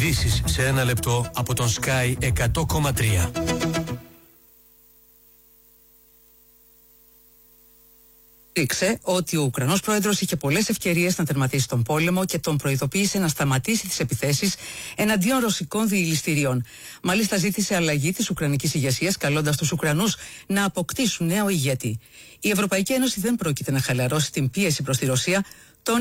Ειδήσεις σε ένα λεπτό από τον Sky 100,3. Δείξε ότι ο Ουκρανός πρόεδρος είχε πολλές ευκαιρίες να τερματίσει τον πόλεμο και τον προειδοποίησε να σταματήσει τις επιθέσεις εναντίον ρωσικών διειληστηρίων. Μάλιστα ζήτησε αλλαγή της Ουκρανικής ηγεσίας, καλώντας τους Ουκρανούς να αποκτήσουν νέο ηγέτη. Η Ευρωπαϊκή Ένωση δεν πρόκειται να χαλαρώσει την πίεση προς τη Ρωσία.